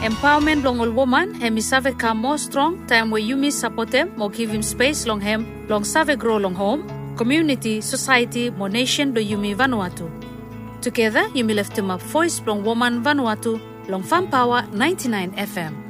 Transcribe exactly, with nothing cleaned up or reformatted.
Empowerment long all woman, hemi save ka more strong, time where you miss support them, more give him space long hem, long save grow long home, community, society, more nation do yumi Vanuatu. Together, you may lift him up voice long woman Vanuatu, long Fan Power ninety-nine F M.